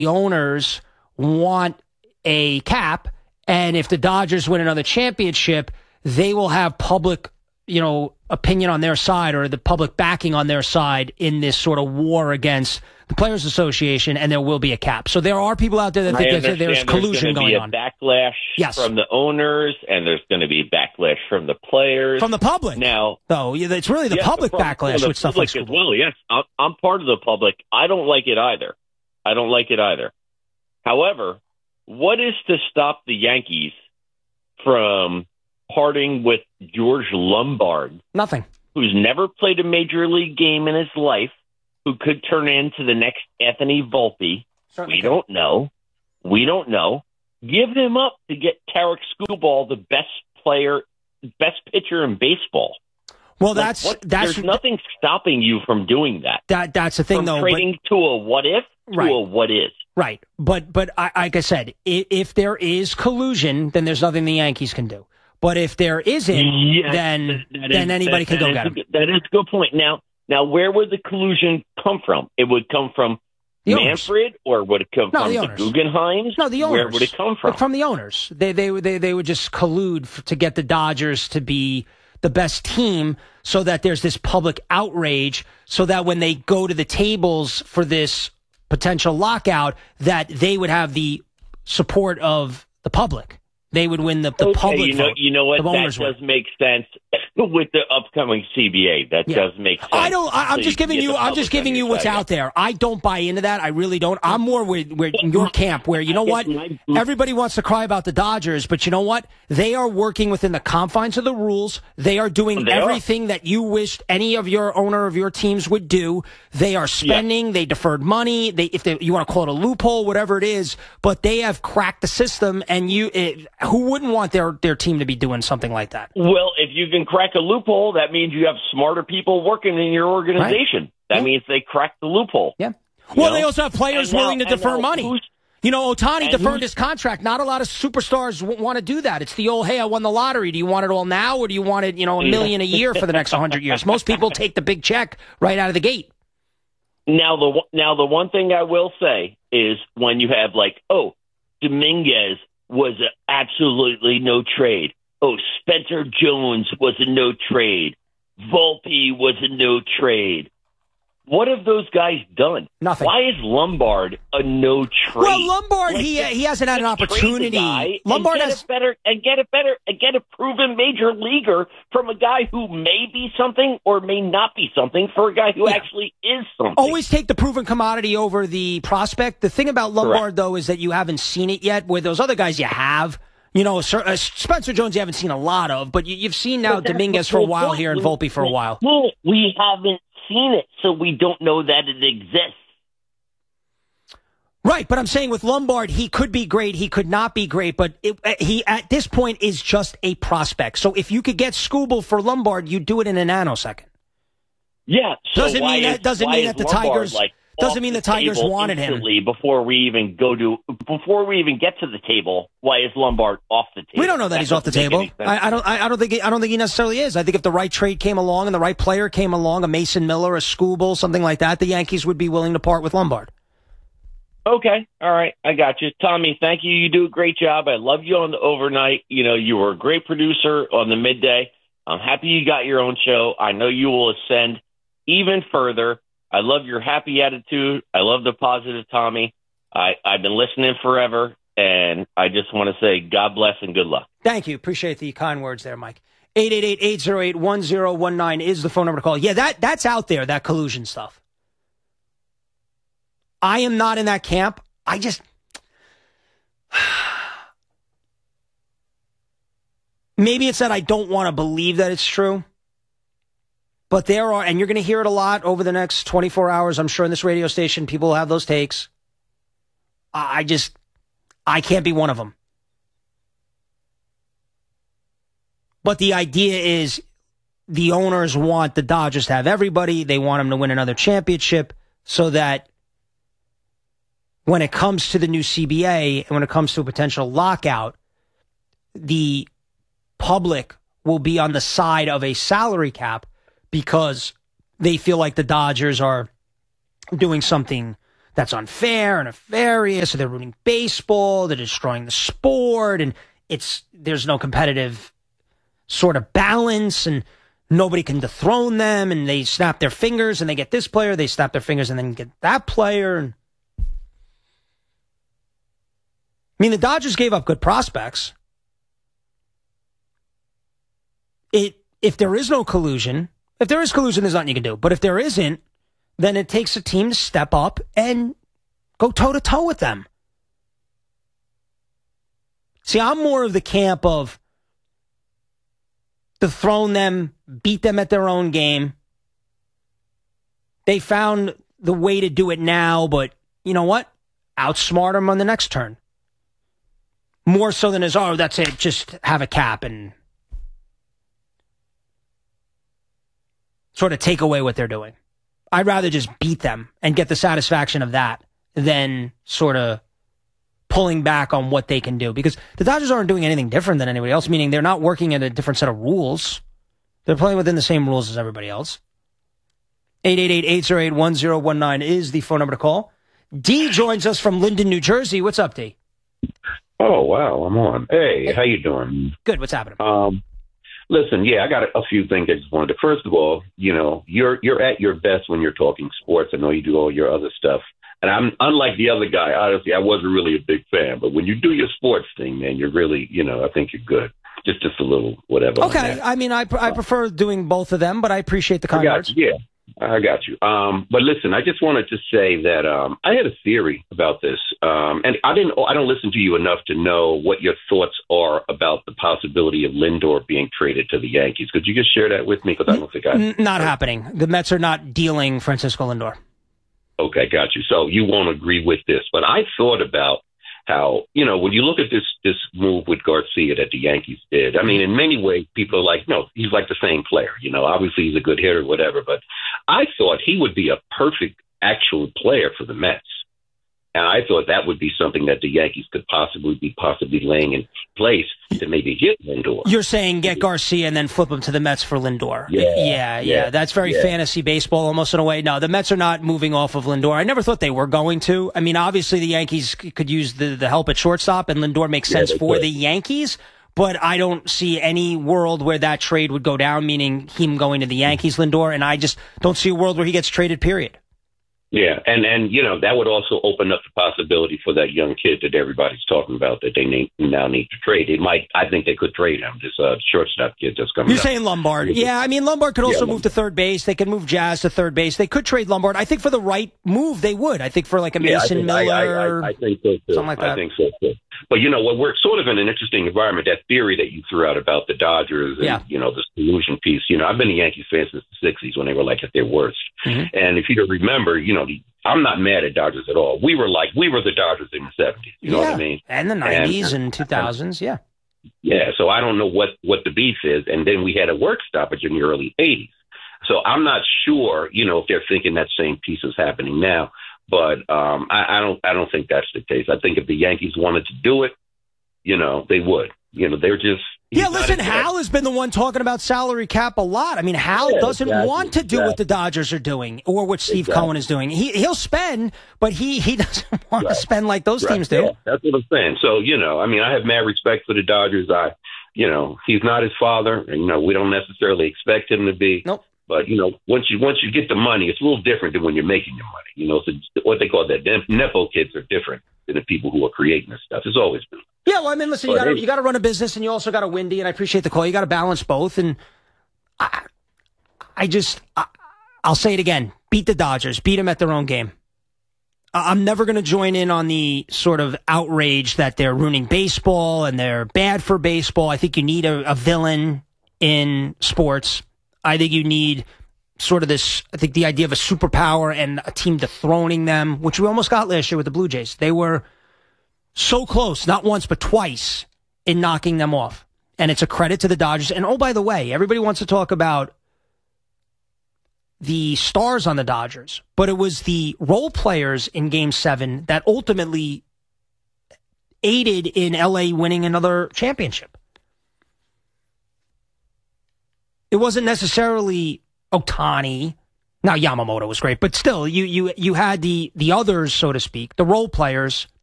owners want a cap, and if the Dodgers win another championship, they will have public, opinion on their side, or the public backing on their side in this sort of war against the Players Association, and there will be a cap. So there are people out there that think there's collusion going on. There's going to be a backlash from the owners, and there's going to be backlash from the players. From the public. Now, though, it's really the public backlash with stuff like as well. Yes, I'm part of the public. I don't like it either. However, what is to stop the Yankees from parting with George Lombard? Nothing. Who's never played a major league game in his life, who could turn into the next Anthony Volpe. We don't know. Give him up to get Tarek Skubal, the best pitcher in baseball. Well, that's there's nothing stopping you from doing that. That's the thing, from though. Trading to a what if to a what is. Right, but like I said, if there is collusion, then there's nothing the Yankees can do. But if there isn't, then anybody can go get him. That is a good point. Now, where would the collusion come from? It would come from Manfred, or would it come from the Guggenheims? No, the owners. Where would it come from? From the owners. They would just collude to get the Dodgers to be the best team, so that there's this public outrage, so that when they go to the tables for this potential lockout, that they would have the support of the public. They would win the public vote. You know what? That does make sense with the upcoming CBA. That does make sense. I'm just giving you what's out there. I don't buy into that. I really don't. I'm more with your camp, where you know what? Everybody wants to cry about the Dodgers, but you know what? They are working within the confines of the rules. They are doing everything that you wished any of your owner of your teams would do. They are spending. They deferred money. You want to call it a loophole, whatever it is, but they have cracked the system, and who wouldn't want their team to be doing something like that? Well, if you can crack a loophole, that means you have smarter people working in your organization. Right. That means they cracked the loophole. Yeah. Well, they also have players willing to defer money. Ohtani deferred his contract. Not a lot of superstars want to do that. It's the old, hey, I won the lottery. Do you want it all now, or do you want it, $1 million a year for the next 100 years? Most people take the big check right out of the gate. Now, the one thing I will say is, when you have Dominguez was absolutely no trade. Spencer Jones was a no trade. Volpe was a no trade. What have those guys done? Nothing. Why is Lombard a no trade? Well, Lombard, he hasn't had an opportunity. Lombard has get a proven major leaguer from a guy who may be something or may not be something, for a guy who actually is something. Always take the proven commodity over the prospect. The thing about Lombard, though, is that you haven't seen it yet. Where those other guys you have. Spencer Jones you haven't seen a lot of, but you've seen now Dominguez for a while here and Volpe for a while. Well, we haven't seen it, so we don't know that it exists. Right, but I'm saying with Lombard, he could be great, he could not be great, but he at this point is just a prospect. So if you could get Skubal for Lombard, you do it in a nanosecond. Yeah, so doesn't mean that the Tigers doesn't mean the Tigers wanted him. Before we even get to the table, why is Lombard off the table? We don't know that he's off the table. I don't think he necessarily is. I think if the right trade came along and the right player came along, a Mason Miller, a Skubal, something like that, the Yankees would be willing to part with Lombard. Okay, all right, I got you, Tommy. Thank you. You do a great job. I love you on the overnight. You were a great producer on the midday. I'm happy you got your own show. I know you will ascend even further. I love your happy attitude. I love the positive Tommy. I've been listening forever, and I just want to say God bless and good luck. Thank you. Appreciate the kind words there, Mike. 888-808-1019 is the phone number to call. Yeah, that's out there, that collusion stuff. I am not in that camp. Maybe it's that I don't want to believe that it's true. But there are, and you're going to hear it a lot over the next 24 hours, I'm sure, in this radio station, people will have those takes. I can't be one of them. But the idea is the owners want the Dodgers to have everybody. They want them to win another championship so that when it comes to the new CBA and when it comes to a potential lockout, the public will be on the side of a salary cap, because they feel like the Dodgers are doing something that's unfair and nefarious, or they're ruining baseball, they're destroying the sport, and there's no competitive sort of balance, and nobody can dethrone them, and they snap their fingers, and they get this player, they snap their fingers, and then get that player. And I mean, the Dodgers gave up good prospects. If there is no collusion, if there is collusion, there's nothing you can do. But if there isn't, then it takes a team to step up and go toe-to-toe with them. See, I'm more of the camp of dethrone them, beat them at their own game. They found the way to do it now, but you know what? Outsmart them on the next turn. More so than that's it, just have a cap and sort of take away what they're doing. I'd rather just beat them and get the satisfaction of that than sort of pulling back on what they can do. Because the Dodgers aren't doing anything different than anybody else, meaning they're not working in a different set of rules. They're playing within the same rules as everybody else. 888-808-1019 is the phone number to call. D joins us from Linden, New Jersey. What's up, D? Oh, wow, I'm on. Hey, how you doing? Good, what's happening? Listen, I got a few things I just wanted to. First of all, you're at your best when you're talking sports. I know you do all your other stuff. And I'm unlike the other guy. Honestly, I wasn't really a big fan. But when you do your sports thing, man, you're really, I think you're good. Just a little whatever. Okay. I mean, I prefer doing both of them, but I appreciate the kind words. Yeah, I got you. But listen, I just wanted to say that I had a theory about this, and I don't listen to you enough to know what your thoughts are about the possibility of Lindor being traded to the Yankees. Could you just share that with me? Because I don't think not happening. The Mets are not dealing Francisco Lindor. Okay, got you. So you won't agree with this, but I thought about how, when you look at this move with Garcia that the Yankees did, I mean, in many ways, people are like, no, he's like the same player. Obviously he's a good hitter, whatever. But I thought he would be a perfect actual player for the Mets. And I thought that would be something that the Yankees could possibly laying in place to maybe get Lindor. You're saying get Garcia and then flip him to the Mets for Lindor. Yeah. That's very fantasy baseball almost in a way. No, the Mets are not moving off of Lindor. I never thought they were going to. I mean, obviously the Yankees could use the help at shortstop, and Lindor makes sense for the Yankees. But I don't see any world where that trade would go down, meaning him going to the Yankees, Lindor, and I just don't see a world where he gets traded, period. Yeah, and that would also open up the possibility for that young kid that everybody's talking about that they now need to trade. I think they could trade him. This shortstop kid just coming. You're saying Lombard? Yeah, I mean Lombard could also move to third base. They could move Jazz to third base. They could trade Lombard. I think for the right move, they would. I think for like a Mason Miller, I think so too. Something like that. I think so too. But what, we're sort of in an interesting environment. That theory that you threw out about the Dodgers and the solution piece. I've been a Yankees fan since the '60s when they were like at their worst. Mm-hmm. And if you don't remember, I'm not mad at Dodgers at all. We were the Dodgers in the '70s. You know what I mean? And the '90s and 2000s. Yeah. Yeah. So I don't know what the beef is. And then we had a work stoppage in the early '80s. So I'm not sure, if they're thinking that same piece is happening now. But I don't think that's the case. I think if the Yankees wanted to do it, they would. They're just. Yeah, listen, Hal has been the one talking about salary cap a lot. I mean, Hal doesn't want to do what the Dodgers are doing or what Steve Cohen is doing. He'll spend, but he doesn't want to spend like those teams do. Yeah, that's what I'm saying. So, I have mad respect for the Dodgers. He's not his father. And, we don't necessarily expect him to be. Nope. But, once you get the money, it's a little different than when you're making your money. So what they call that, Nepo kids are different than the people who are creating this stuff. It's always been. Yeah, well, I mean, listen, you got to run a business, and you also got to win, and I appreciate the call. You got to balance both, and I'll say it again: beat the Dodgers, beat them at their own game. I'm never going to join in on the sort of outrage that they're ruining baseball and they're bad for baseball. I think you need a villain in sports. I think you need sort of this. I think the idea of a superpower and a team dethroning them, which we almost got last year with the Blue Jays. They were so close, not once, but twice, in knocking them off. And it's a credit to the Dodgers. And, oh, by the way, everybody wants to talk about the stars on the Dodgers, but it was the role players in Game 7 that ultimately aided in L.A. winning another championship. It wasn't necessarily Ohtani Now Yamamoto was great, but still, you had the others, so to speak, the role players